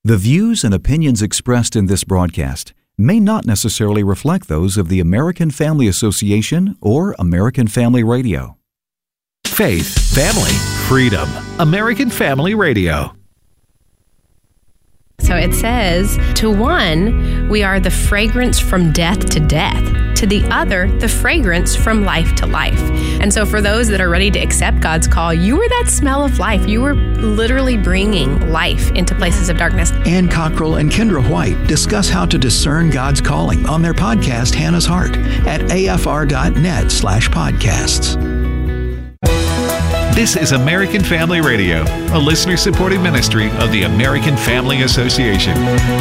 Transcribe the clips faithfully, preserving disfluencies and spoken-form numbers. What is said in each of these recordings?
The views and opinions expressed in this broadcast may not necessarily reflect those of the American Family Association or American Family Radio. Faith, family, freedom. American Family Radio. So it says, to one, we are the fragrance from death to death. To the other, the fragrance from life to life. And so for those that are ready to accept God's call, you are that smell of life. You are literally bringing life into places of darkness. Ann Cockrell and Kendra White discuss how to discern God's calling on their podcast, Hannah's Heart, at afr.net slash podcasts. This is American Family Radio, a listener-supported ministry of the American Family Association.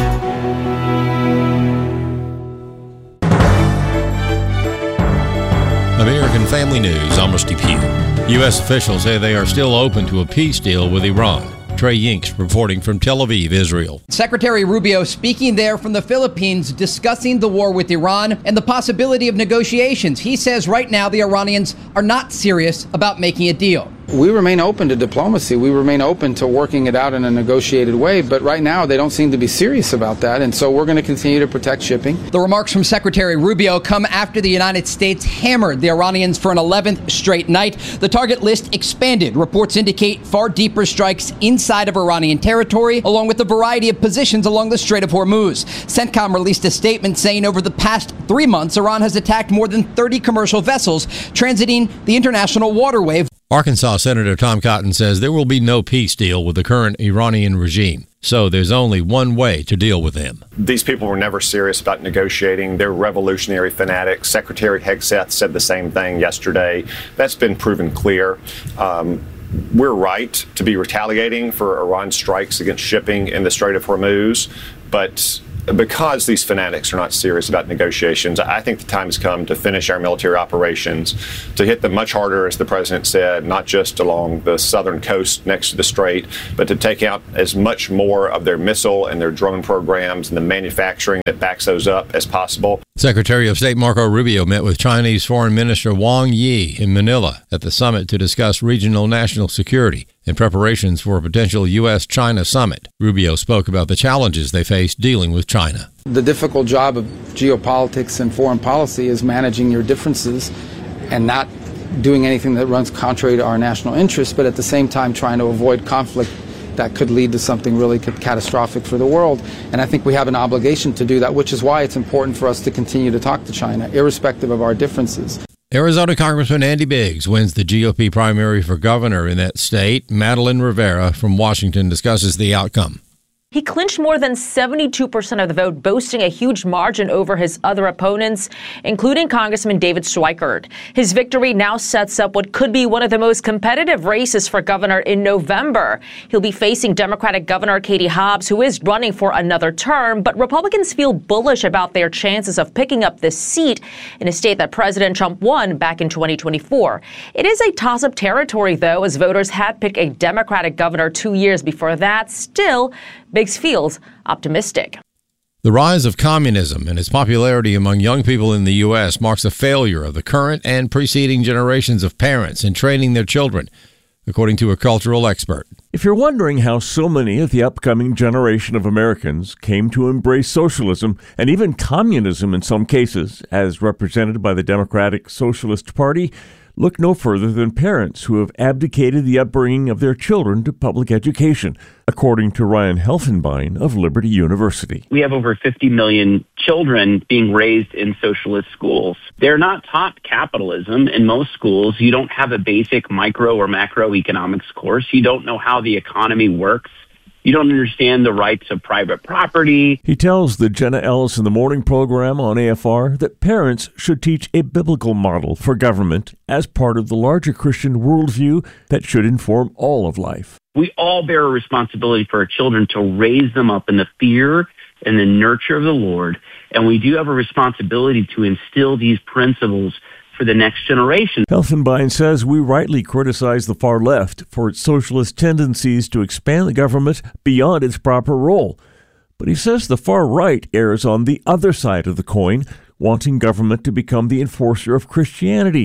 American Family News, I'm Rusty Pugh. U S officials say they are still open to a peace deal with Iran. Trey Yinks reporting from Tel Aviv, Israel. Secretary Rubio speaking there from the Philippines, discussing the war with Iran and the possibility of negotiations. He says right now the Iranians are not serious about making a deal. We remain open to diplomacy. We remain open to working it out in a negotiated way. But right now, they don't seem to be serious about that. And so we're going to continue to protect shipping. The remarks from Secretary Rubio come after the United States hammered the Iranians for an eleventh straight night. The target list expanded. Reports indicate far deeper strikes inside of Iranian territory, along with a variety of positions along the Strait of Hormuz. CENTCOM released a statement saying over the past three months, Iran has attacked more than thirty commercial vessels transiting the international waterway. Arkansas Senator Tom Cotton says there will be no peace deal with the current Iranian regime. So there's only one way to deal with them. These people were never serious about negotiating. They're revolutionary fanatics. Secretary Hegseth said the same thing yesterday. That's been proven clear. Um, we're right to be retaliating for Iran's strikes against shipping in the Strait of Hormuz, but because these fanatics are not serious about negotiations, I think the time has come to finish our military operations, to hit them much harder, as the president said, not just along the southern coast next to the strait, but to take out as much more of their missile and their drone programs and the manufacturing that backs those up as possible. Secretary of State Marco Rubio met with Chinese Foreign Minister Wang Yi in Manila at the summit to discuss regional national security and preparations for a potential U S China summit. Rubio spoke about the challenges they face dealing with China. The difficult job of geopolitics and foreign policy is managing your differences and not doing anything that runs contrary to our national interests, but at the same time trying to avoid conflict that could lead to something really catastrophic for the world. And I think we have an obligation to do that, which is why it's important for us to continue to talk to China, irrespective of our differences. Arizona Congressman Andy Biggs wins the G O P primary for governor in that state. Madeline Rivera from Washington discusses the outcome. He clinched more than seventy-two percent of the vote, boasting a huge margin over his other opponents, including Congressman David Schweikert. His victory now sets up what could be one of the most competitive races for governor in November. He'll be facing Democratic Governor Katie Hobbs, who is running for another term, but Republicans feel bullish about their chances of picking up this seat in a state that President Trump won back in twenty twenty-four. It is a toss-up territory, though, as voters had picked a Democratic governor two years before that. Still, Biggs feels optimistic. The rise of communism and its popularity among young people in the U S marks a failure of the current and preceding generations of parents in training their children, according to a cultural expert. If you're wondering how so many of the upcoming generation of Americans came to embrace socialism and even communism in some cases, as represented by the Democratic Socialist Party, look no further than parents who have abdicated the upbringing of their children to public education, according to Ryan Helfenbein of Liberty University. We have over fifty million children being raised in socialist schools. They're not taught capitalism in most schools. You don't have a basic micro or macroeconomics course. You don't know how the economy works. You don't understand the rights of private property. He tells the Jenna Ellis in the Morning program on A F R that parents should teach a biblical model for government as part of the larger Christian worldview that should inform all of life. We all bear a responsibility for our children to raise them up in the fear and the nurture of the Lord. And we do have a responsibility to instill these principles for the next generation. Helfenbein says we rightly criticize the far left for its socialist tendencies to expand the government beyond its proper role. But he says the far right errs on the other side of the coin, wanting government to become the enforcer of Christianity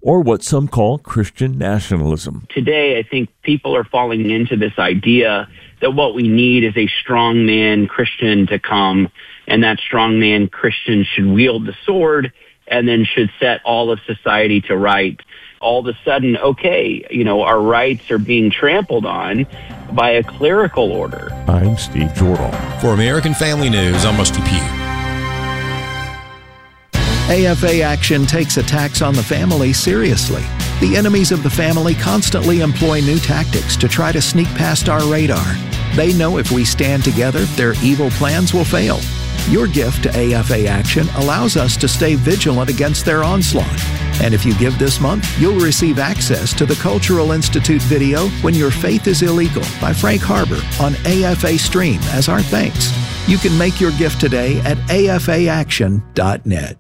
or what some call Christian nationalism. Today, I think people are falling into this idea that what we need is a strongman Christian to come, and that strongman Christian should wield the sword and then should set all of society to right. All of a sudden, okay, you know, our rights are being trampled on by a clerical order. I'm Steve Jordahl. For American Family News, I'm Rusty Pugh. A F A Action takes attacks on the family seriously. The enemies of the family constantly employ new tactics to try to sneak past our radar. They know if we stand together, their evil plans will fail. Your gift to A F A Action allows us to stay vigilant against their onslaught. And if you give this month, you'll receive access to the Cultural Institute video When Your Faith is Illegal by Frank Harbor on A F A Stream as our thanks. You can make your gift today at A F A action dot net.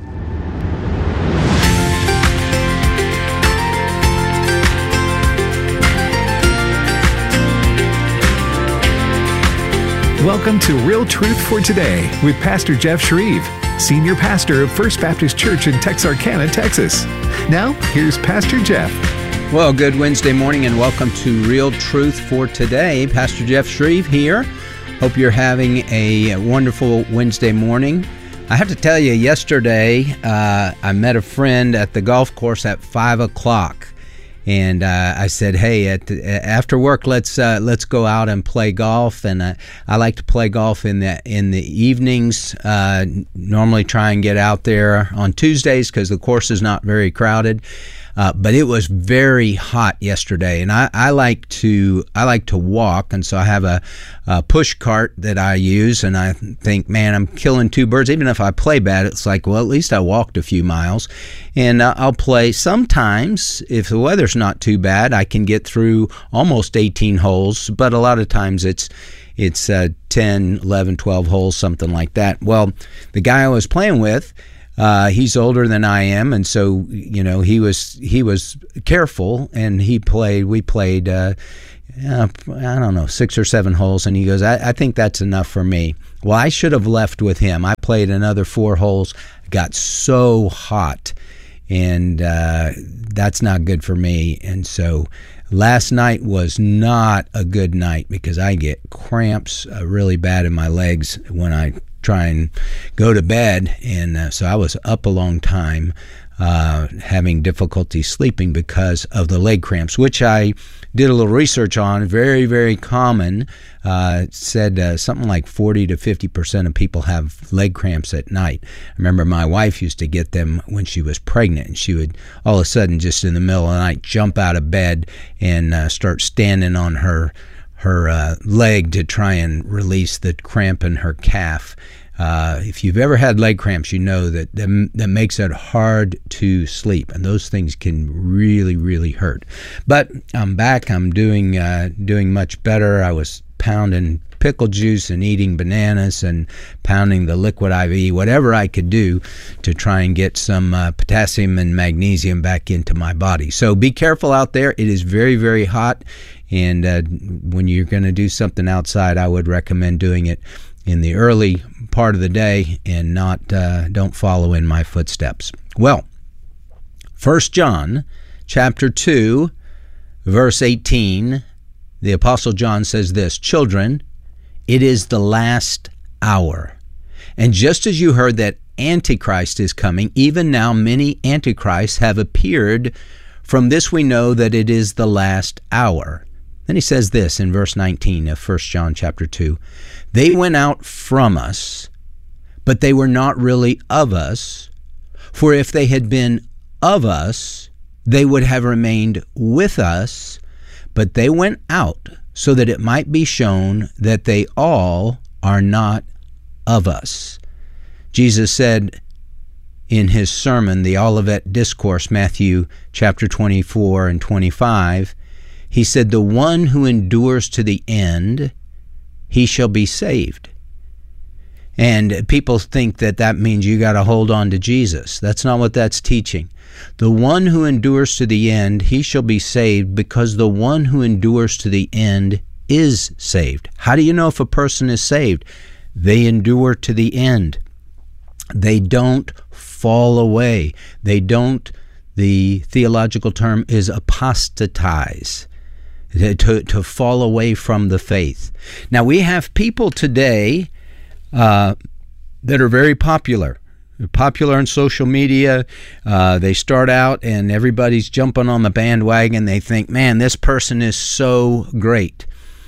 Welcome to Real Truth for Today with Pastor Jeff Shreve, Senior Pastor of First Baptist Church in Texarkana, Texas. Now, here's Pastor Jeff. Well, good Wednesday morning and welcome to Real Truth for Today. Pastor Jeff Shreve here. Hope you're having a wonderful Wednesday morning. I have to tell you, yesterday uh, I met a friend at the golf course at five o'clock. And uh, I said, "Hey, at the, after work, let's uh, let's go out and play golf." And uh, I like to play golf in the in the evenings. Uh, normally, try and get out there on Tuesdays because the course is not very crowded. Uh, but it was very hot yesterday, and I, I like to I like to walk, and so I have a, a push cart that I use, and I think, man, I'm killing two birds. Even if I play bad, it's like, well, at least I walked a few miles, and uh, I'll play. Sometimes, if the weather's not too bad, I can get through almost eighteen holes, but a lot of times it's it's uh, ten, eleven, twelve holes, something like that. Well, the guy I was playing with, Uh, he's older than I am, and so you know he was he was careful, and he played. We played, uh, uh, I don't know, six or seven holes, and he goes, I, "I think that's enough for me." Well, I should have left with him. I played another four holes. Got so hot, and uh, that's not good for me. And so last night was not a good night because I get cramps uh, really bad in my legs when I try and go to bed, and uh, so I was up a long time uh, having difficulty sleeping because of the leg cramps, which I did a little research on. Very, very common. Uh, it said uh, something like forty to fifty percent of people have leg cramps at night. I remember my wife used to get them when she was pregnant, and she would all of a sudden just in the middle of the night jump out of bed and uh, start standing on her her uh, leg to try and release the cramp in her calf. Uh, if you've ever had leg cramps, you know that that, that makes it hard to sleep, and those things can really, really hurt. But I'm back. I'm doing uh, doing much better. I was pounding pickle juice and eating bananas and pounding the liquid I V, whatever I could do to try and get some uh, potassium and magnesium back into my body. So be careful out there. It is very, very hot. And uh, when you're going to do something outside, I would recommend doing it in the early part of the day and not uh, don't follow in my footsteps. Well, First John chapter two, verse eighteen, the Apostle John says this, "Children, it is the last hour. And just as you heard that Antichrist is coming, even now many Antichrists have appeared. From this we know that it is the last hour." Then he says this in verse nineteen of First John chapter two, "They went out from us, but they were not really of us. For if they had been of us, they would have remained with us. But they went out so that it might be shown that they all are not of us." Jesus said in his sermon, the Olivet Discourse, Matthew chapter twenty-four and twenty-five, he said, "The one who endures to the end, he shall be saved." And people think that that means you got to hold on to Jesus. That's not what that's teaching. The one who endures to the end, he shall be saved, because the one who endures to the end is saved. How do you know if a person is saved? They endure to the end. They don't fall away. They don't The theological term is apostatize, to, to fall away from the faith. Now, we have people today uh, that are very popular. They're popular on social media. Uh, they start out and everybody's jumping on the bandwagon. They think, man, this person is so great.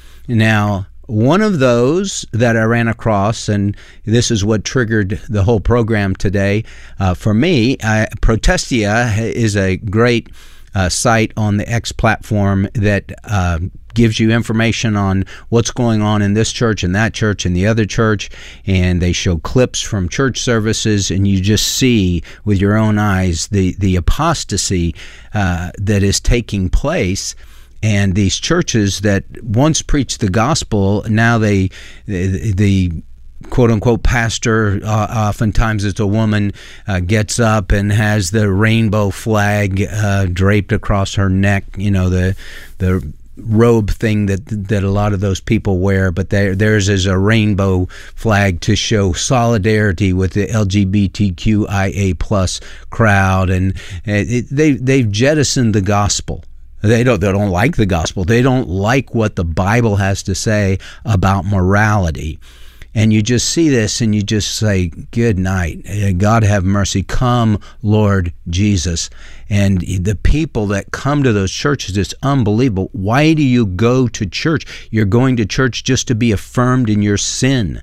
Now, one of those that I ran across, and this is what triggered the whole program today, uh, for me, uh, Protestia is a great uh, site on the X platform that uh, gives you information on what's going on in this church and that church and the other church, and they show clips from church services, and you just see with your own eyes the, the apostasy uh, that is taking place. And these churches that once preached the gospel, now they, the, the quote-unquote pastor, uh, oftentimes it's a woman, uh, gets up and has the rainbow flag uh, draped across her neck, you know, the the robe thing that that a lot of those people wear, but theirs is a rainbow flag to show solidarity with the L G B T Q I A plus crowd, and it, they, they've jettisoned the gospel. They don't, they don't like the gospel. They don't like what the Bible has to say about morality. And you just see this and you just say, good night. God have mercy. Come, Lord Jesus. And the people that come to those churches, it's unbelievable. Why do you go to church? You're going to church just to be affirmed in your sin.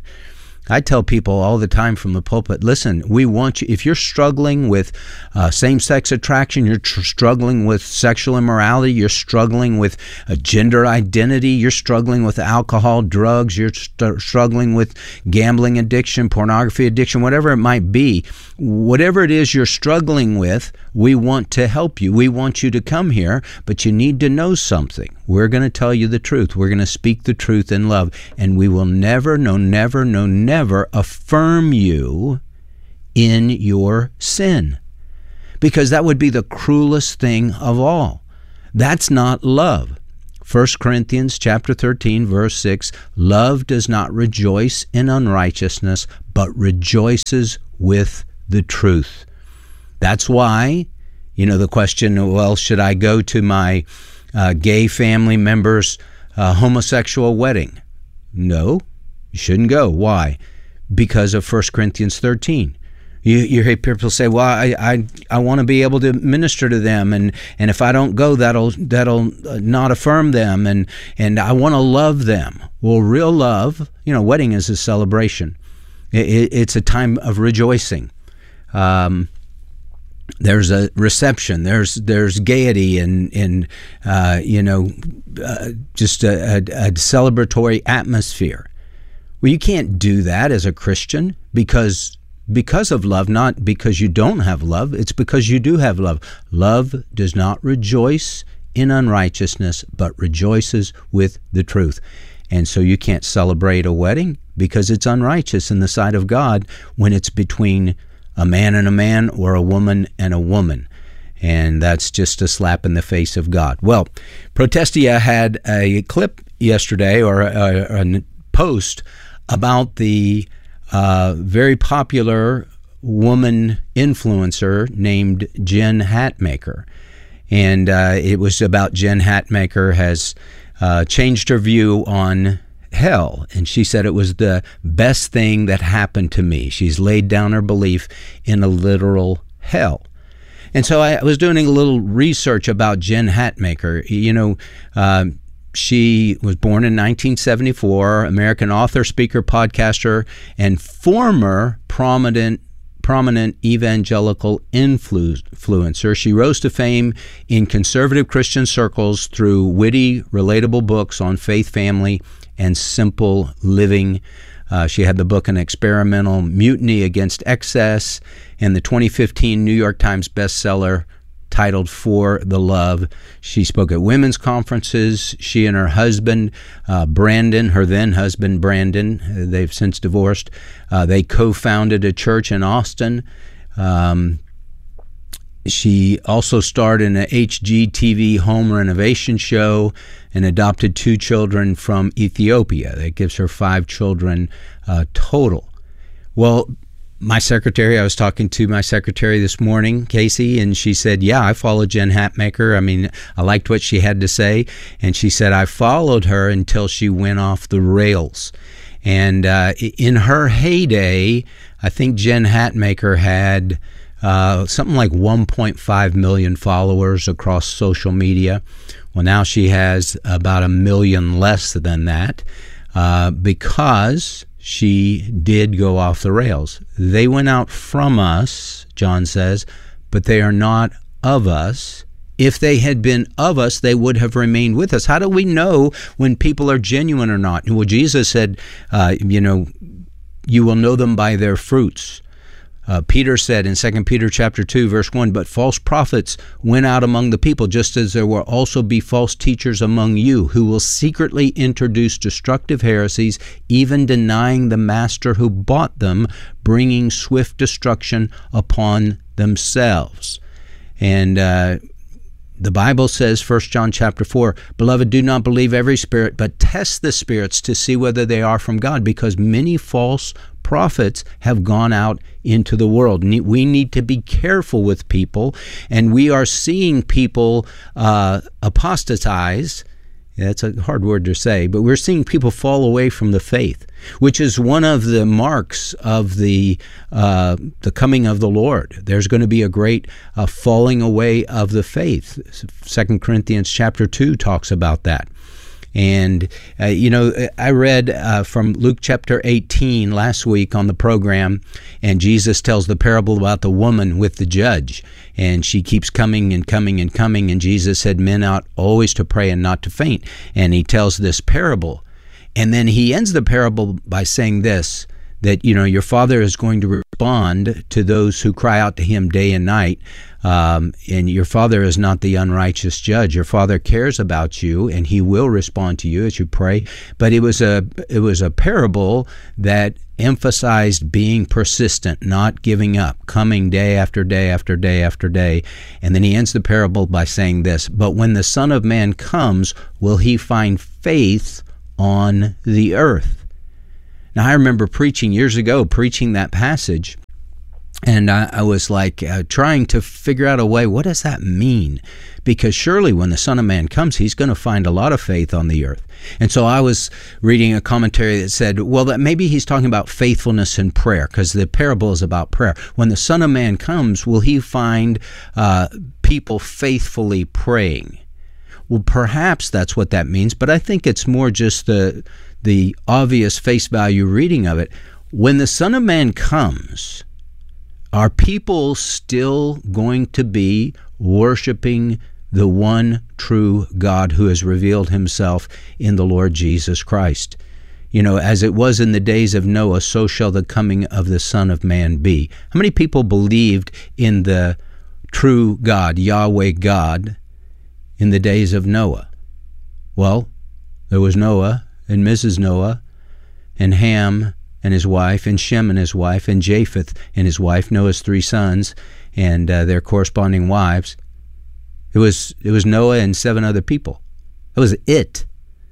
I tell people all the time from the pulpit, listen, we want you, if you're struggling with uh, same-sex attraction, you're tr- struggling with sexual immorality, you're struggling with a gender identity, you're struggling with alcohol, drugs, you're st- struggling with gambling addiction, pornography addiction, whatever it might be, whatever it is you're struggling with, we want to help you. We want you to come here, but you need to know something. We're going to tell you the truth. We're going to speak the truth in love, and we will never, no, never, no, never affirm you in your sin, because that would be the cruelest thing of all. That's not love. First Corinthians chapter thirteen, verse six, love does not rejoice in unrighteousness, but rejoices with the truth. That's why, you know, the question, well, should I go to my uh, gay family member's uh, homosexual wedding? No, you shouldn't go. Why? Because of First Corinthians thirteen. You, you hear people say, well, I I, I want to be able to minister to them, and, and if I don't go, that'll that'll not affirm them, and, and I want to love them. Well, real love, you know, wedding is a celebration. It, it, it's a time of rejoicing. Um, there's a reception. There's there's gaiety and and uh, you know uh, just a, a, a celebratory atmosphere. Well, you can't do that as a Christian because because of love, not because you don't have love. It's because you do have love. Love does not rejoice in unrighteousness, but rejoices with the truth. And so you can't celebrate a wedding because it's unrighteous in the sight of God when it's between a man and a man or a woman and a woman. And that's just a slap in the face of God. Well, Protestia had a clip yesterday, or a, a post about the uh, very popular woman influencer named Jen Hatmaker. And uh, it was about Jen Hatmaker has uh, changed her view on hell, and she said it was the best thing that happened to me. She's laid down her belief in a literal hell. And so I was doing a little research about Jen Hatmaker. You know, uh, she was born in nineteen seventy-four, American author, speaker, podcaster, and former prominent prominent evangelical influencer. She rose to fame in conservative Christian circles through witty, relatable books on faith, family, and simple living. Uh, she had the book An Experimental Mutiny Against Excess, and the twenty fifteen New York Times bestseller titled For the Love. She spoke at women's conferences. She and her husband, uh, Brandon, her then husband, Brandon, uh, they've since divorced, uh, they co-founded a church in Austin. Um, she also starred in a H G T V home renovation show and adopted two children from Ethiopia. That gives her five children uh, total. Well, my secretary, I was talking to my secretary this morning, Casey, and she said, yeah, I follow Jen Hatmaker. I mean, I liked what she had to say. And she said, I followed her until she went off the rails. And uh, in her heyday, I think Jen Hatmaker had uh, something like one point five million followers across social media. Well, now she has about a million less than that uh, because she did go off the rails. They went out from us, John says, but they are not of us. If they had been of us, they would have remained with us. How do we know when people are genuine or not? Well, Jesus said, uh, you know, you will know them by their fruits. Uh, Peter said in Second Peter chapter two, verse one, but false prophets went out among the people, just as there will also be false teachers among you, who will secretly introduce destructive heresies, even denying the master who bought them, bringing swift destruction upon themselves. And uh, the Bible says, First John chapter four, beloved, do not believe every spirit, but test the spirits to see whether they are from God, because many false prophets have gone out into the world. We need to be careful with people, and we are seeing people uh, apostatize. That's a hard word to say, but we're seeing people fall away from the faith, which is one of the marks of the uh, the coming of the Lord. There's going to be a great uh, falling away of the faith. Second Corinthians chapter two talks about that. And, uh, you know, I read uh, from Luke chapter eighteen last week on the program, and Jesus tells the parable about the woman with the judge. And she keeps coming and coming and coming. And Jesus said, men ought always to pray and not to faint. And he tells this parable. And then he ends the parable by saying this, that, you know, your Father is going to respond to those who cry out to him day and night. Um, and your Father is not the unrighteous judge. Your Father cares about you, and he will respond to you as you pray. But it was a it was a parable that emphasized being persistent, not giving up, coming day after day after day after day. And then he ends the parable by saying this, but when the Son of Man comes, will he find faith on the earth? Now, I remember preaching years ago, preaching that passage, and I, I was like uh, trying to figure out a way, what does that mean? Because surely when the Son of Man comes, he's going to find a lot of faith on the earth. And so I was reading a commentary that said, well, that maybe he's talking about faithfulness in prayer, because the parable is about prayer. When the Son of Man comes, will he find uh, people faithfully praying? Well, perhaps that's what that means, but I think it's more just the the obvious face value reading of it. When the Son of Man comes, are people still going to be worshiping the one true God who has revealed himself in the Lord Jesus Christ? You know, as it was in the days of Noah, so shall the coming of the Son of Man be. How many people believed in the true God, Yahweh God, in the days of Noah? Well, there was Noah and Missus Noah, and Ham and his wife, and Shem and his wife, and Japheth and his wife, Noah's three sons, and uh, their corresponding wives. It was it was Noah and seven other people. That was it.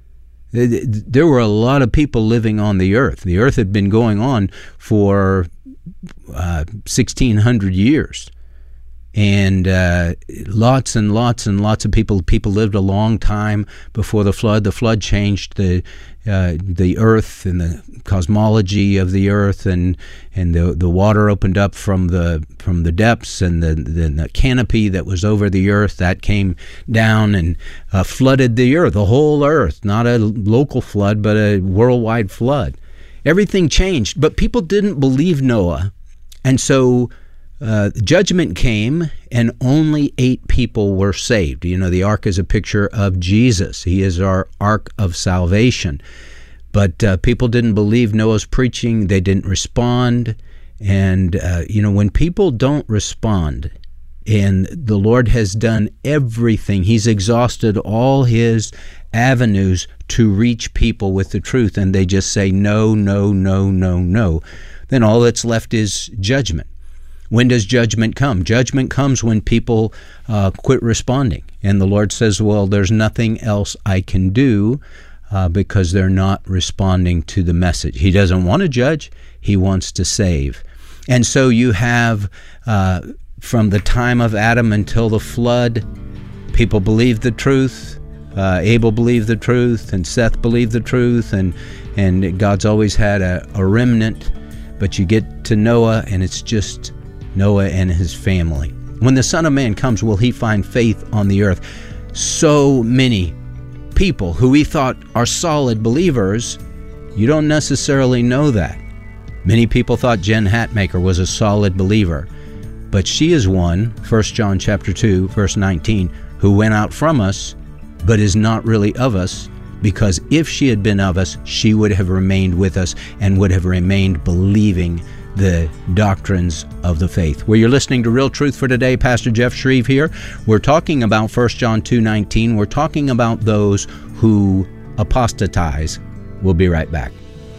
There were a lot of people living on the earth. The earth had been going on for uh, sixteen hundred years. And uh, lots and lots and lots of people. People lived a long time before the flood. The flood changed the uh, the earth and the cosmology of the earth, and and the the water opened up from the from the depths, and the the, the canopy that was over the earth that came down and uh, flooded the earth, the whole earth. Not a local flood, but a worldwide flood. Everything changed, but people didn't believe Noah, and so. Uh, judgment came, and only eight people were saved. You know, the ark is a picture of Jesus. He is our ark of salvation. But uh, people didn't believe Noah's preaching. They didn't respond. And, uh, you know, when people don't respond, and the Lord has done everything, he's exhausted all his avenues to reach people with the truth, and they just say no, no, no, no, no, then all that's left is judgment. When does judgment come? Judgment comes when people uh, quit responding. And the Lord says, well, there's nothing else I can do uh, because they're not responding to the message. He doesn't want to judge. He wants to save. And so you have, uh, from the time of Adam until the flood, people believed the truth. Uh, Abel believed the truth, and Seth believed the truth, and and God's always had a, a remnant. But you get to Noah, and it's just Noah and his family. When the Son of Man comes, will he find faith on the earth? So many people who we thought are solid believers, you don't necessarily know that. Many people thought Jen Hatmaker was a solid believer, but she is one, First John chapter two, verse nineteen, who went out from us, but is not really of us, because if she had been of us, she would have remained with us and would have remained believing the doctrines of the faith. Well, you're listening to Real Truth for Today. Pastor Jeff Shreve here. We're talking about First John two nineteen. We're talking about those who apostatize. We'll be right back.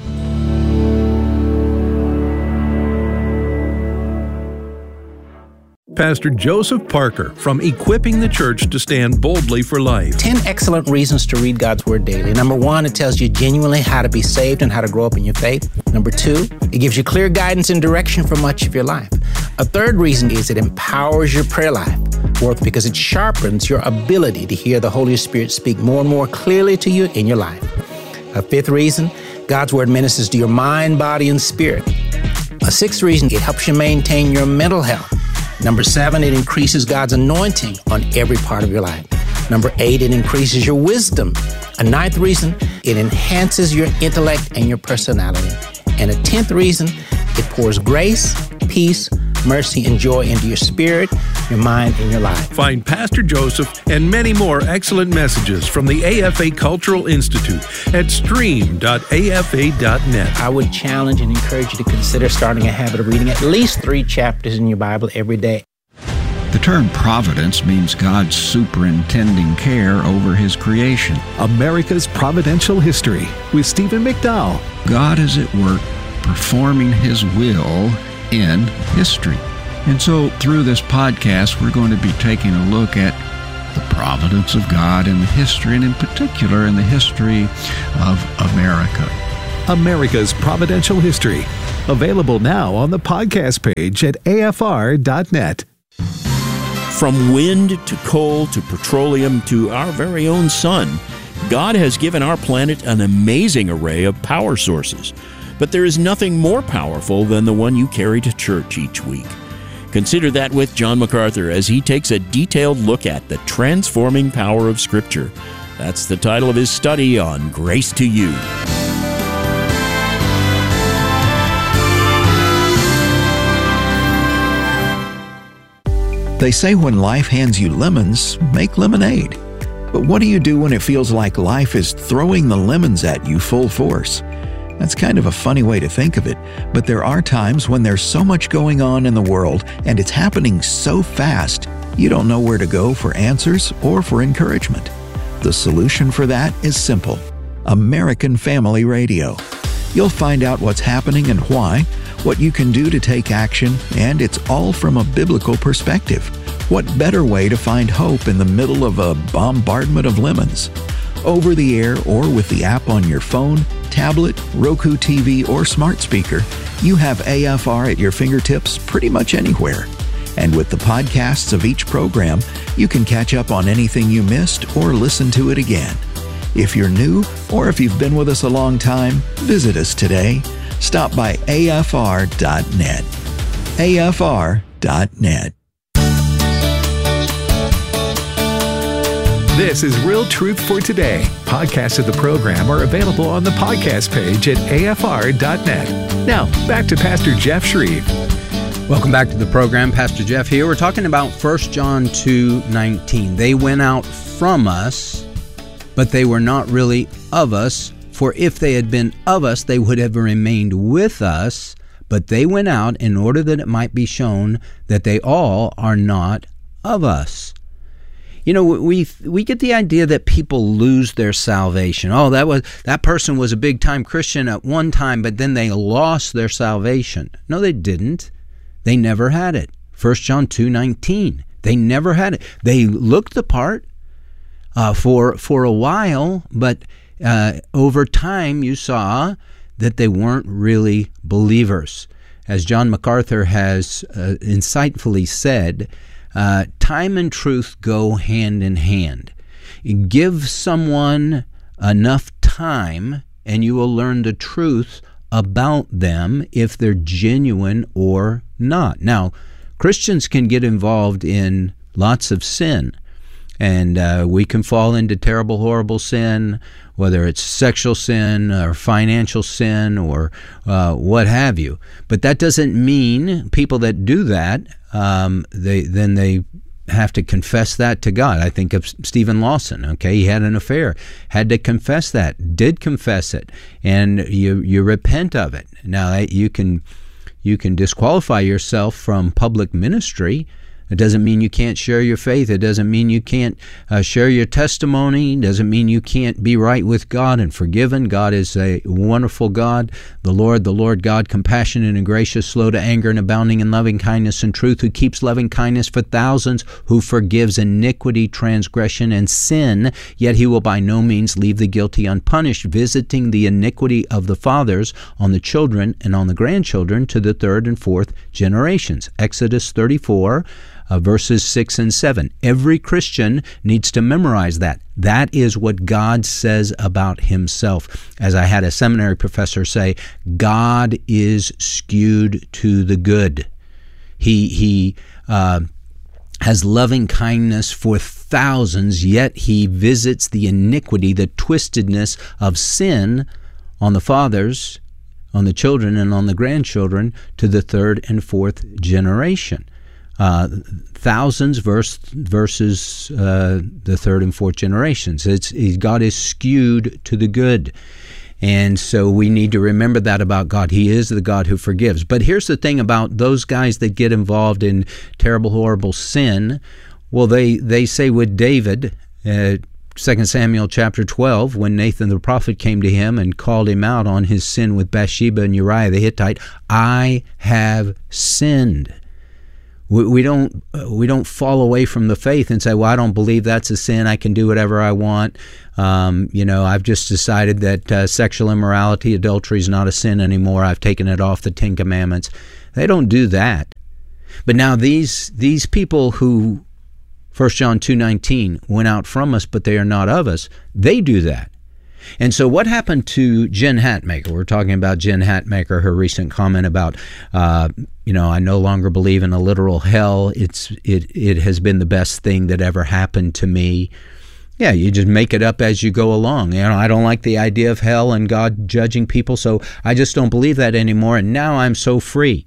Pastor Joseph Parker from Equipping the Church to Stand Boldly for Life. Ten excellent reasons to read God's Word daily. Number one, it tells you genuinely how to be saved and how to grow up in your faith. Number two, it gives you clear guidance and direction for much of your life. A third reason is it empowers your prayer life. Fourth, because it sharpens your ability to hear the Holy Spirit speak more and more clearly to you in your life. A fifth reason, God's Word ministers to your mind, body, and spirit. A sixth reason, it helps you maintain your mental health. Number seven, it increases God's anointing on every part of your life. Number eight, it increases your wisdom. A ninth reason, it enhances your intellect and your personality. And a tenth reason, it pours grace, peace, mercy, and joy into your spirit, your mind, and your life. Find Pastor Joseph and many more excellent messages from the A F A Cultural Institute at stream dot a f a dot net. I would challenge and encourage you to consider starting a habit of reading at least three chapters in your Bible every day. The term providence means God's superintending care over His creation. America's Providential History with Stephen McDowell. God is at work performing His will in history. And so through this podcast, we're going to be taking a look at the providence of God in the history, and in particular in the history of America. America's Providential History. Available now on the podcast page at a f r dot net. From wind to coal to petroleum to our very own sun, God has given our planet an amazing array of power sources. But there is nothing more powerful than the one you carry to church each week. Consider that with John MacArthur as he takes a detailed look at the transforming power of Scripture. That's the title of his study on Grace to You. They say when life hands you lemons, make lemonade. But what do you do when it feels like life is throwing the lemons at you full force? That's kind of a funny way to think of it, but there are times when there's so much going on in the world and it's happening so fast, you don't know where to go for answers or for encouragement. The solution for that is simple: American Family Radio. You'll find out what's happening and why, what you can do to take action, and it's all from a biblical perspective. What better way to find hope in the middle of a bombardment of lemons? Over the air or with the app on your phone, tablet, Roku T V, or smart speaker, you have A F R at your fingertips pretty much anywhere. And with the podcasts of each program, you can catch up on anything you missed or listen to it again. If you're new or if you've been with us a long time, visit us today. Stop by a f r dot net. a f r dot net. This is Real Truth for Today. Podcasts of the program are available on the podcast page at a f r dot net. Now, back to Pastor Jeff Shreve. Welcome back to the program. Pastor Jeff here. We're talking about First John two nineteen. They went out from us, but they were not really of us. For if they had been of us, they would have remained with us. But they went out in order that it might be shown that they all are not of us. You know, we we get the idea that people lose their salvation. Oh, that was that person was a big-time Christian at one time, but then they lost their salvation. No, they didn't. They never had it. First John two nineteen. They never had it. They looked the part uh, for for a while, but uh, over time you saw that they weren't really believers. as John MacArthur has uh, insightfully said, uh, time and truth go hand in hand. Give someone enough time and you will learn the truth about them if they're genuine or not. Now, Christians can get involved in lots of sin, and uh, we can fall into terrible, horrible sin, whether it's sexual sin or financial sin or uh, what have you. But that doesn't mean people that do that, um, they then they have to confess that to God. I think of Stephen Lawson. Okay, he had an affair, had to confess that, did confess it, and you you repent of it. Now you can you can disqualify yourself from public ministry. It doesn't mean you can't share your faith. It doesn't mean you can't uh, share your testimony. It doesn't mean you can't be right with God and forgiven. God is a wonderful God. The Lord, the Lord God, compassionate and gracious, slow to anger and abounding in loving kindness and truth, who keeps loving kindness for thousands, who forgives iniquity, transgression, and sin, yet he will by no means leave the guilty unpunished, visiting the iniquity of the fathers on the children and on the grandchildren to the third and fourth generations. Exodus thirty-four, Uh, verses six and seven. Every Christian needs to memorize that. That is what God says about himself. As I had a seminary professor say, God is skewed to the good. He, he uh, has loving kindness for thousands, yet he visits the iniquity, the twistedness of sin on the fathers, on the children, and on the grandchildren to the third and fourth generation. Uh, thousands verse, versus uh, the third and fourth generations. It's, God is skewed to the good. And so we need to remember that about God. He is the God who forgives. But here's the thing about those guys that get involved in terrible, horrible sin. Well, they, they say with David, uh, Second Samuel chapter twelve, when Nathan the prophet came to him and called him out on his sin with Bathsheba and Uriah the Hittite, I have sinned. We don't we don't fall away from the faith and say, well, I don't believe that's a sin. I can do whatever I want. Um, you know, I've just decided that uh, sexual immorality, adultery is not a sin anymore. I've taken it off the Ten Commandments. They don't do that. But now these these people who, First John two nineteen, went out from us, but they are not of us, they do that. And so what happened to Jen Hatmaker? We're talking about Jen Hatmaker, her recent comment about, uh, you know, I no longer believe in a literal hell. It's it it has been the best thing that ever happened to me. Yeah, you just make it up as you go along. You know, I don't like the idea of hell and God judging people, so I just don't believe that anymore, and now I'm so free.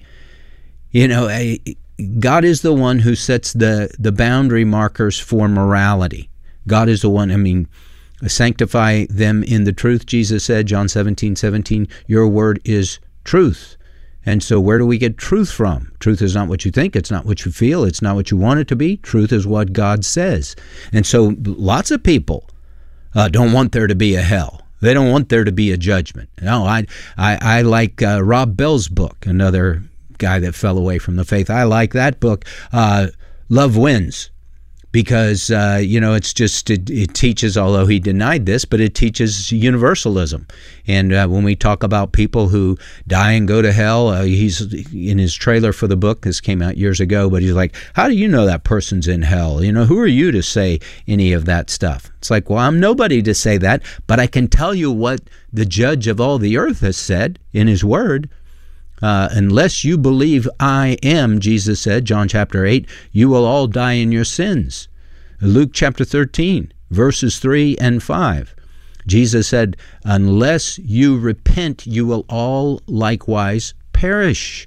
You know, I, God is the one who sets the, the boundary markers for morality. God is the one, I mean, sanctify them in the truth, Jesus said, John seventeen seventeen, your word is truth. And so where do we get truth from? Truth is not what you think. It's not what you feel. It's not what you want it to be. Truth is what God says. And so lots of people uh, don't want there to be a hell. They don't want there to be a judgment. No, I I, I like uh, Rob Bell's book, another guy that fell away from the faith. I like that book, uh, Love Wins. Because, uh, you know, it's just, it, it teaches, although he denied this, but it teaches universalism. And uh, when we talk about people who die and go to hell, uh, he's in his trailer for the book, this came out years ago, but he's like, how do you know that person's in hell? You know, who are you to say any of that stuff? It's like, well, I'm nobody to say that, but I can tell you what the judge of all the earth has said in his word. Uh, unless you believe I am, Jesus said, John chapter eight, you will all die in your sins. Luke chapter thirteen, verses three and five. Jesus said, unless you repent, you will all likewise perish.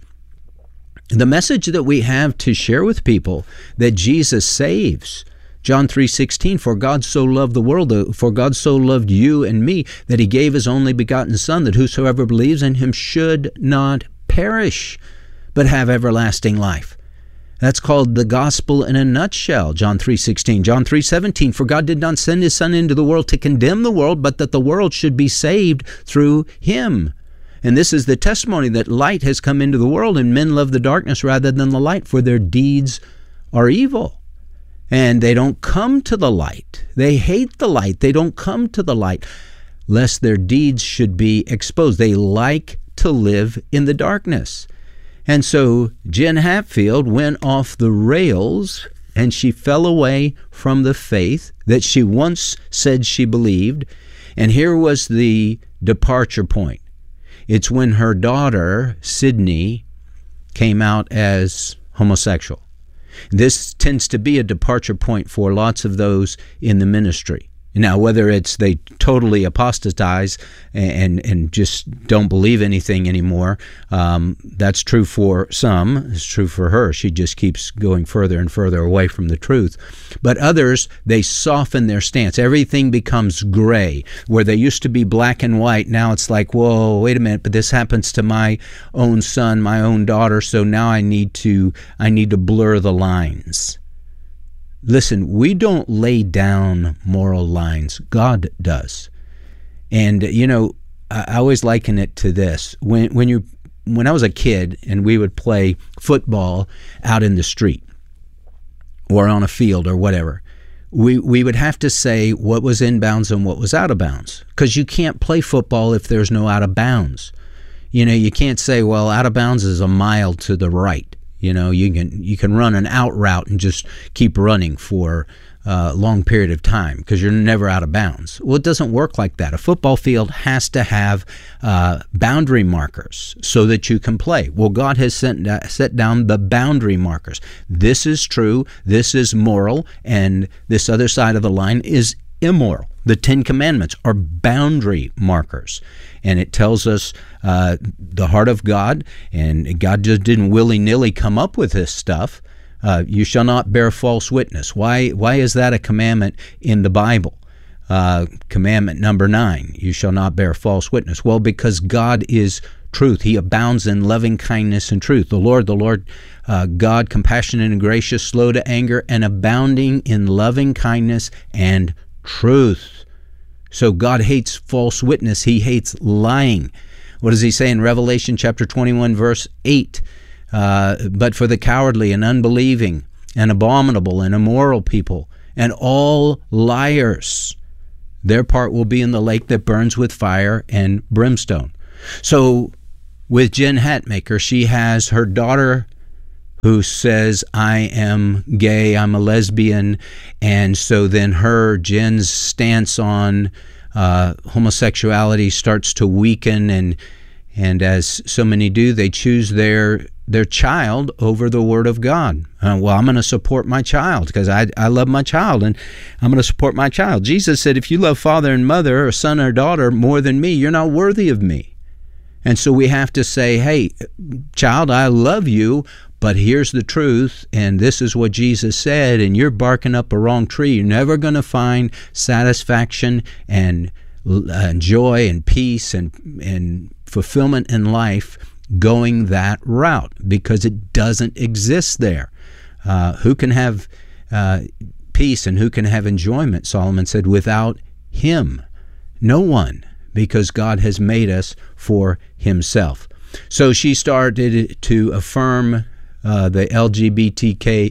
The message that we have to share with people that Jesus saves, John three sixteen, for God so loved the world, for God so loved you and me, that he gave his only begotten Son, that whosoever believes in him should not perish, but have everlasting life. That's called the gospel in a nutshell, John three sixteen. John three seventeen, for God did not send his Son into the world to condemn the world, but that the world should be saved through him. And this is the testimony that light has come into the world, and men love the darkness rather than the light, for their deeds are evil. And they don't come to the light. They hate the light. They don't come to the light, lest their deeds should be exposed. They like to live in the darkness. And so Jen Hatfield went off the rails, and she fell away from the faith that she once said she believed. And here was the departure point. It's when her daughter, Sydney, came out as homosexual. This tends to be a departure point for lots of those in the ministry. Now, whether it's they totally apostatize and and just don't believe anything anymore, um, that's true for some. It's true for her. She just keeps going further and further away from the truth. But others, they soften their stance. Everything becomes gray. Where they used to be black and white, now it's like, whoa, wait a minute, but this happens to my own son, my own daughter, so now I need to I need to blur the lines. Listen, we don't lay down moral lines. God does. And, you know, I always liken it to this. When when you when I was a kid and we would play football out in the street or on a field or whatever, we, we would have to say what was in bounds and what was out of bounds, because you can't play football if there's no out of bounds. You know, you can't say, well, out of bounds is a mile to the right. You know, you can you can run an out route and just keep running for a long period of time because you're never out of bounds. Well, it doesn't work like that. A football field has to have uh, boundary markers so that you can play. Well, God has set, uh, set down the boundary markers. This is true, this is moral, and this other side of the line is immoral. The Ten Commandments are boundary markers, and it tells us uh, the heart of God, and God just didn't willy-nilly come up with this stuff. Uh, you shall not bear false witness. Why, why is that a commandment in the Bible? Uh, commandment number nine, you shall not bear false witness. Well, because God is truth. He abounds in loving kindness and truth. The Lord, the Lord uh, God, compassionate and gracious, slow to anger, and abounding in loving kindness and truth. So God hates false witness. He hates lying. What does he say in Revelation chapter twenty-one, verse eight? Uh, but for the cowardly and unbelieving and abominable and immoral people and all liars, their part will be in the lake that burns with fire and brimstone. So with Jen Hatmaker, she has her daughter who says, I am gay, I'm a lesbian, and so then her, Jen's stance on uh, homosexuality starts to weaken, and and as so many do, they choose their their child over the Word of God. Uh, well, I'm going to support my child because I, I love my child, and I'm going to support my child. Jesus said, if you love father and mother or son or daughter more than me, you're not worthy of me. And so we have to say, hey, child, I love you, but here's the truth, and this is what Jesus said, and you're barking up a wrong tree. You're never going to find satisfaction and uh, joy and peace and, and fulfillment in life going that route, because it doesn't exist there. Uh, who can have uh, peace and who can have enjoyment, Solomon said, without him? No one, because God has made us for himself. So she started to affirm uh, the L G B T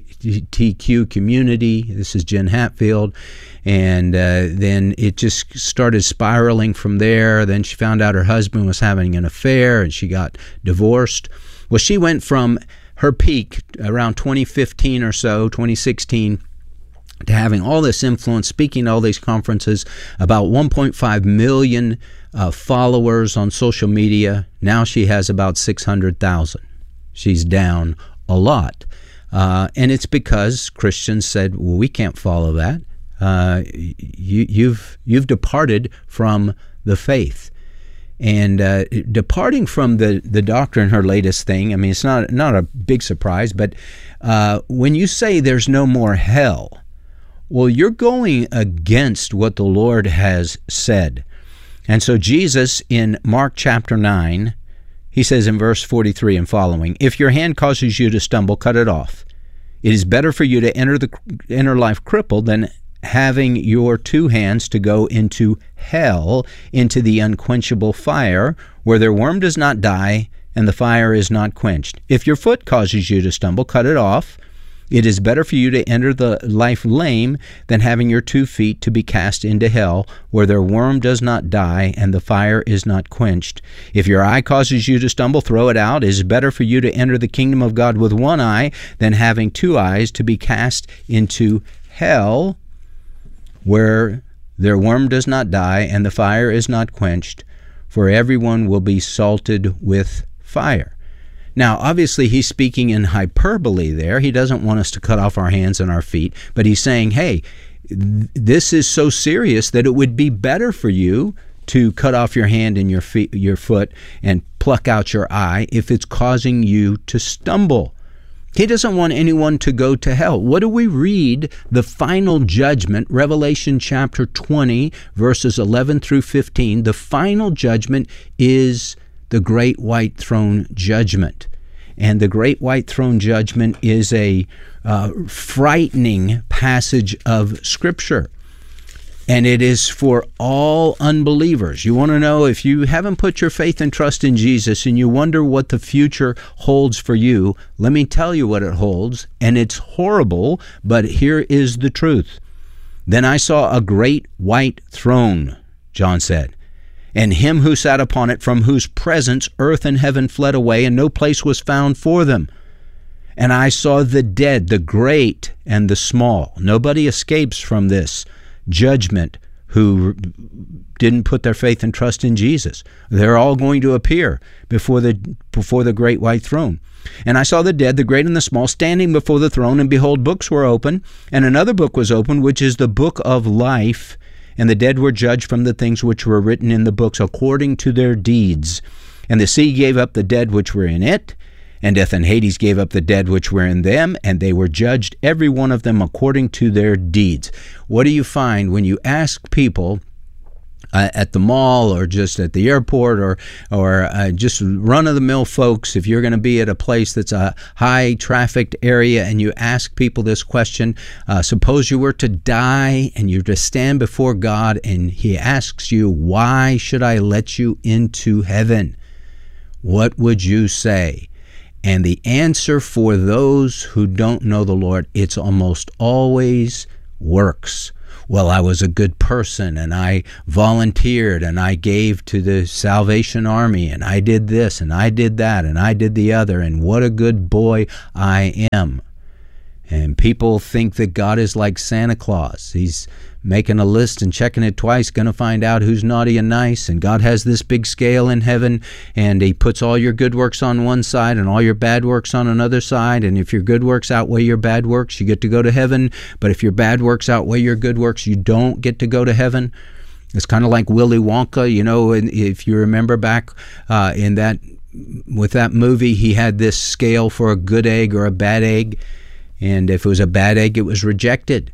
Q community. This is Jen Hatfield. And uh, then it just started spiraling from there. Then she found out her husband was having an affair, and she got divorced. Well, she went from her peak around twenty fifteen or so, twenty sixteen, to having all this influence, speaking at all these conferences, about one point five million uh, followers on social media. Now she has about six hundred thousand. She's down a lot. Uh, and it's because Christians said, well, we can't follow that. Uh, you, you've you've departed from the faith. And uh, departing from the, the doctrine, her latest thing, I mean, it's not, not a big surprise, but uh, when you say there's no more hell, well, you're going against what the Lord has said. And so Jesus in Mark chapter nine, he says in verse forty-three and following, if your hand causes you to stumble, cut it off. It is better for you to enter the enter life crippled than having your two hands to go into hell, into the unquenchable fire, where their worm does not die and the fire is not quenched. If your foot causes you to stumble, cut it off. It is better for you to enter the life lame than having your two feet to be cast into hell, where their worm does not die and the fire is not quenched. If your eye causes you to stumble, throw it out. It is better for you to enter the kingdom of God with one eye than having two eyes to be cast into hell, where their worm does not die and the fire is not quenched, for everyone will be salted with fire. Now, obviously, he's speaking in hyperbole there. He doesn't want us to cut off our hands and our feet, but he's saying, hey, th- this is so serious that it would be better for you to cut off your hand and your feet, your foot and pluck out your eye if it's causing you to stumble. He doesn't want anyone to go to hell. What do we read? The final judgment, Revelation chapter twenty, verses eleven through fifteen. The final judgment is the great white throne judgment. And the great white throne judgment is a uh, frightening passage of Scripture. And it is for all unbelievers. You want to know, if you haven't put your faith and trust in Jesus and you wonder what the future holds for you, let me tell you what it holds. And it's horrible, but here is the truth. Then I saw a great white throne, John said, and him who sat upon it, from whose presence earth and heaven fled away, and no place was found for them. And I saw the dead, the great and the small. Nobody escapes from this judgment who didn't put their faith and trust in Jesus. They're all going to appear before the before the great white throne. And I saw the dead, the great and the small, standing before the throne, and behold, books were open, and another book was opened, which is the book of life. And the dead were judged from the things which were written in the books according to their deeds. And the sea gave up the dead which were in it, and death and Hades gave up the dead which were in them, and they were judged, every one of them, according to their deeds. What do you find when you ask people uh, at the mall or just at the airport or or uh, just run-of-the-mill folks, if you're going to be at a place that's a high-trafficked area and you ask people this question, uh, suppose you were to die and you're to stand before God and he asks you, why should I let you into heaven? What would you say? And the answer for those who don't know the Lord, it's almost always works. Well, I was a good person, and I volunteered, and I gave to the Salvation Army, and I did this, and I did that, and I did the other, and what a good boy I am. And people think that God is like Santa Claus. He's making a list and checking it twice, going to find out who's naughty and nice. And God has this big scale in heaven, and he puts all your good works on one side and all your bad works on another side. And if your good works outweigh your bad works, you get to go to heaven. But if your bad works outweigh your good works, you don't get to go to heaven. It's kind of like Willy Wonka, you know, and if you remember back uh, in that, with that movie, he had this scale for a good egg or a bad egg. And if it was a bad egg, it was rejected.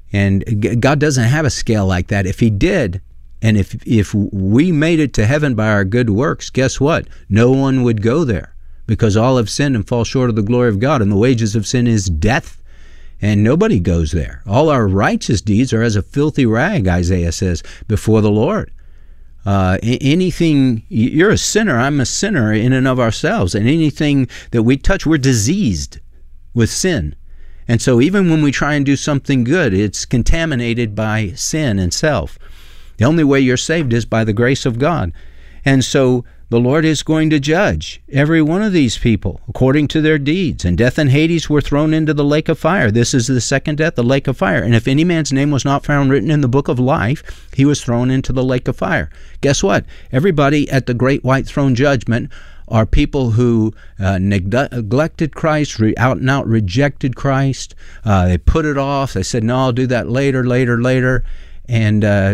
And God doesn't have a scale like that. If he did, and if if we made it to heaven by our good works, guess what? No one would go there, because all have sinned and fall short of the glory of God, and the wages of sin is death, and nobody goes there. All our righteous deeds are as a filthy rag, Isaiah says, before the Lord. Uh, anything, you're a sinner, I'm a sinner in and of ourselves, and anything that we touch, we're diseased with sin. And so even when we try and do something good, it's contaminated by sin and self. The only way you're saved is by the grace of God. And so the Lord is going to judge every one of these people according to their deeds. And death and Hades were thrown into the lake of fire. This is the second death, the lake of fire. And if any man's name was not found written in the book of life, he was thrown into the lake of fire. Guess what? Everybody at the great white throne judgment are people who uh, neglected Christ, re- out and out rejected Christ. Uh, they put it off. They said, no, I'll do that later, later, later. And uh,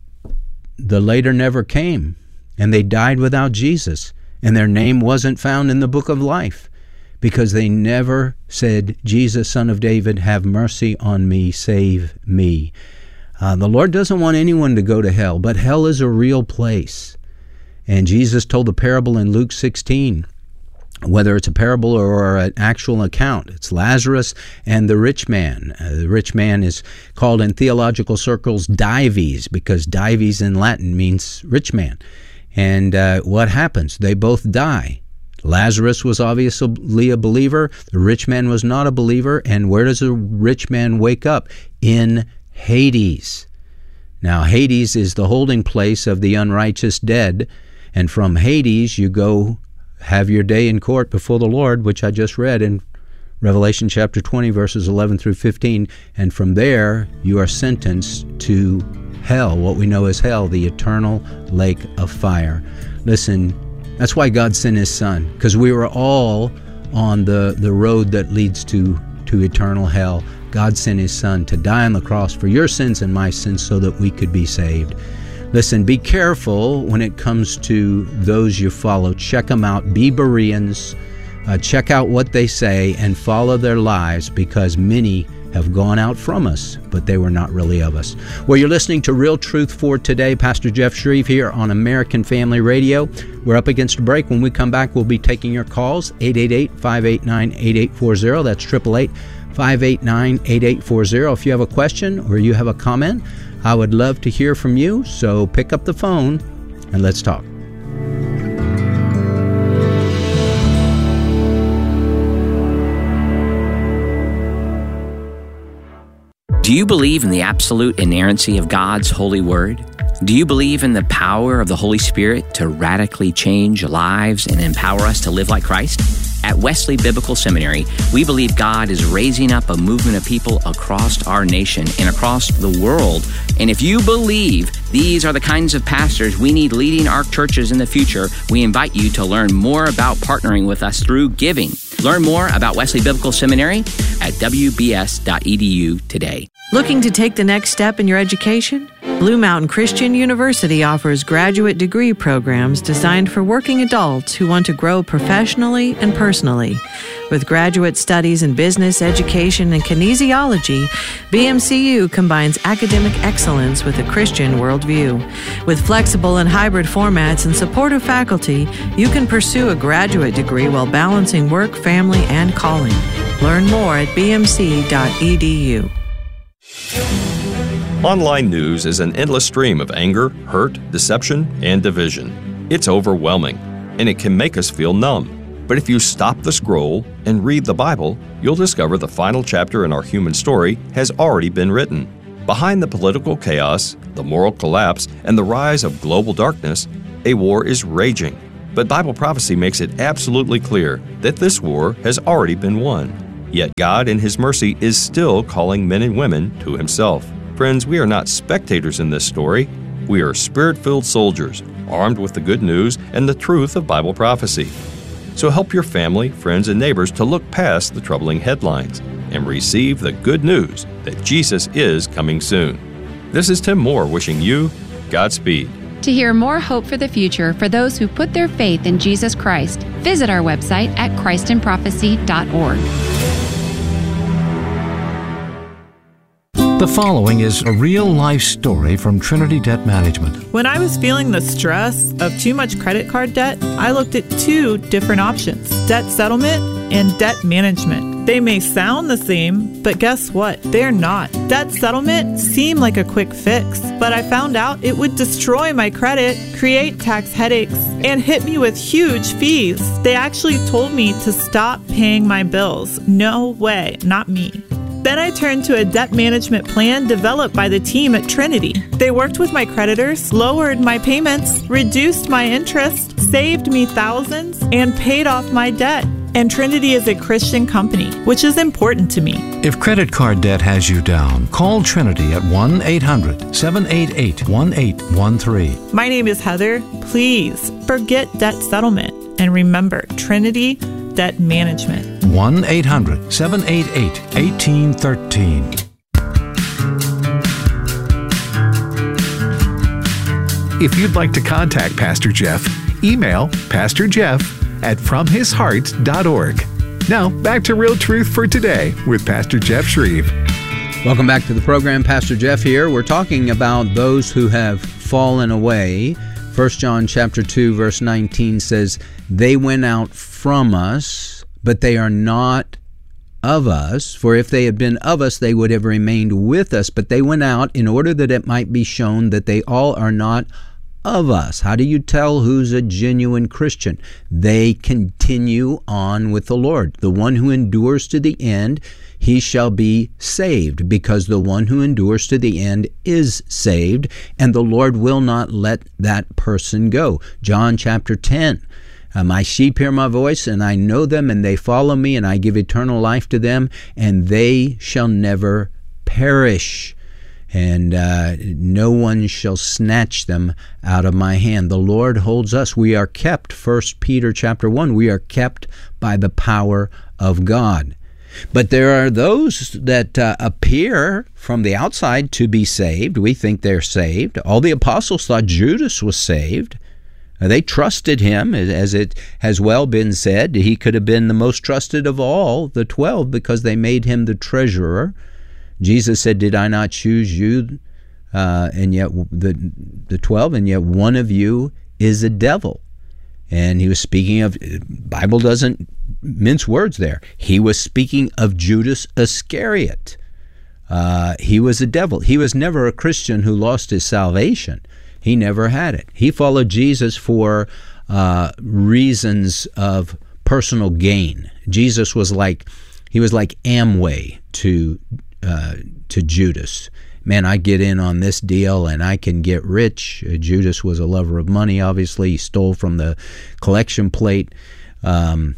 the later never came. And they died without Jesus. And their name wasn't found in the book of life, because they never said, Jesus, Son of David, have mercy on me, save me. Uh, the Lord doesn't want anyone to go to hell, but hell is a real place. And Jesus told the parable in Luke sixteen, whether it's a parable or an actual account. It's Lazarus and the rich man. Uh, the rich man is called in theological circles Dives, because Dives in Latin means rich man. And uh, what happens? They both die. Lazarus was obviously a believer. The rich man was not a believer. And where does the rich man wake up? In Hades. Now, Hades is the holding place of the unrighteous dead. And from Hades, you go have your day in court before the Lord, which I just read in Revelation chapter twenty, verses eleven through fifteen. And from there, you are sentenced to hell, what we know as hell, the eternal lake of fire. Listen, that's why God sent his son, because we were all on the, the road that leads to, to eternal hell. God sent his son to die on the cross for your sins and my sins so that we could be saved. Listen, be careful when it comes to those you follow. Check them out. Be Bereans. Uh, check out what they say and follow their lives, because many have gone out from us, but they were not really of us. Well, you're listening to Real Truth for Today. Pastor Jeff Shreve here on American Family Radio. We're up against a break. When we come back, we'll be taking your calls, eight eight eight, five eight nine, eight eight four zero. That's eight eight eight, five eight nine, eight eight four zero. If you have a question or you have a comment, I would love to hear from you. So pick up the phone and let's talk. Do you believe in the absolute inerrancy of God's holy word? Do you believe in the power of the Holy Spirit to radically change lives and empower us to live like Christ? At Wesley Biblical Seminary, we believe God is raising up a movement of people across our nation and across the world. And if you believe these are the kinds of pastors we need leading our churches in the future, we invite you to learn more about partnering with us through giving. Learn more about Wesley Biblical Seminary at w b s dot e d u today. Looking to take the next step in your education? Blue Mountain Christian University offers graduate degree programs designed for working adults who want to grow professionally and personally. With graduate studies in business, education, and kinesiology, B M C U combines academic excellence with a Christian worldview. With flexible and hybrid formats and supportive faculty, you can pursue a graduate degree while balancing work, family, and calling. Learn more at b m c dot e d u. Online news is an endless stream of anger, hurt, deception, and division. It's overwhelming, and it can make us feel numb. But if you stop the scroll and read the Bible, you'll discover the final chapter in our human story has already been written. Behind the political chaos, the moral collapse, and the rise of global darkness, a war is raging. But Bible prophecy makes it absolutely clear that this war has already been won. Yet God in His mercy is still calling men and women to Himself. Friends, we are not spectators in this story. We are Spirit-filled soldiers, armed with the good news and the truth of Bible prophecy. So help your family, friends, and neighbors to look past the troubling headlines and receive the good news that Jesus is coming soon. This is Tim Moore wishing you Godspeed. To hear more hope for the future for those who put their faith in Jesus Christ, visit our website at christ in prophecy dot org. The following is a real-life story from Trinity Debt Management. When I was feeling the stress of too much credit card debt, I looked at two different options: debt settlement and debt management. They may sound the same, but guess what? They're not. Debt settlement seemed like a quick fix, but I found out it would destroy my credit, create tax headaches, and hit me with huge fees. They actually told me to stop paying my bills. No way, not me. Then I turned to a debt management plan developed by the team at Trinity. They worked with my creditors, lowered my payments, reduced my interest, saved me thousands, and paid off my debt. And Trinity is a Christian company, which is important to me. If credit card debt has you down, call Trinity at one eight hundred, seven eight eight, one eight one three. My name is Heather. Please forget debt settlement and remember Trinity Debt Management. one eight hundred, seven eight eight, one eight one three. If you'd like to contact Pastor Jeff, email Pastor Jeff at from his heart dot org. Now, back to Real Truth for Today with Pastor Jeff Shreve. Welcome back to the program. Pastor Jeff here. We're talking about those who have fallen away. First John chapter two, verse nineteen says, "They went out from us, but they are not of us. For if they had been of us, they would have remained with us. But they went out in order that it might be shown that they all are not of us. How do you tell who's a genuine Christian? They continue on with the Lord. The one who endures to the end, he shall be saved, because the one who endures to the end is saved, and the Lord will not let that person go. John chapter ten. Uh, my sheep hear my voice, and I know them, and they follow me, and I give eternal life to them, and they shall never perish, and uh, no one shall snatch them out of my hand. The Lord holds us. We are kept, First Peter chapter one, we are kept by the power of God. But there are those that uh, appear from the outside to be saved. We think they're saved. All the apostles thought Judas was saved. They trusted him, as it has well been said. He could have been the most trusted of all the twelve because they made him the treasurer. Jesus said, did I not choose you, uh, and yet the the twelve, and yet one of you is a devil? And he was speaking of, the Bible doesn't mince words there. He was speaking of Judas Iscariot. Uh, he was a devil. He was never a Christian who lost his salvation. He never had it. He followed Jesus for uh, reasons of personal gain. Jesus was like, he was like Amway to uh, to Judas. Man, I get in on this deal and I can get rich. Uh, Judas was a lover of money, obviously. He stole from the collection plate. Um,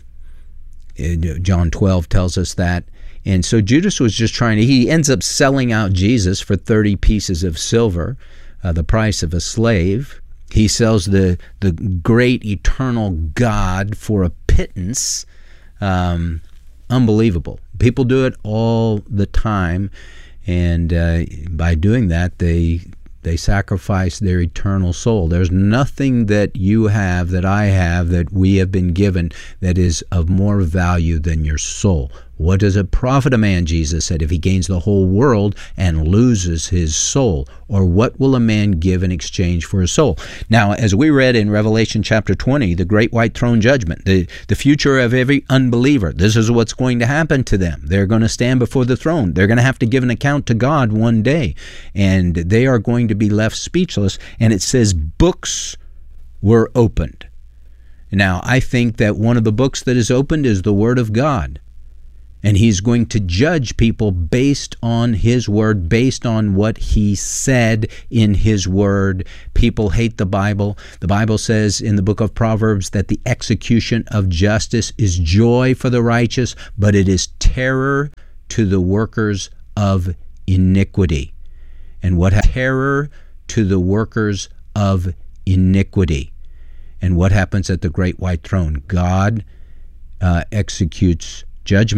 John twelve tells us that. And so Judas was just trying to, he ends up selling out Jesus for thirty pieces of silver. Uh, the price of a slave. He sells the the great eternal God for a pittance. Um, unbelievable. People do it all the time, and uh, by doing that, they they sacrifice their eternal soul. There's nothing that you have, that I have, that we have been given that is of more value than your soul. What does it profit a man, Jesus said, if he gains the whole world and loses his soul? Or what will a man give in exchange for his soul? Now, as we read in Revelation chapter twenty, the great white throne judgment, the, the future of every unbeliever, this is what's going to happen to them. They're going to stand before the throne. They're going to have to give an account to God one day, and they are going to be left speechless. And it says books were opened. Now, I think that one of the books that is opened is the Word of God. And he's going to judge people based on his word, based on what he said in his word. People hate the Bible. The Bible says in the book of Proverbs that the execution of justice is joy for the righteous, but it is terror to the workers of iniquity. And what ha- terror to the workers of iniquity. And what happens at the great white throne? God uh, executes judgment.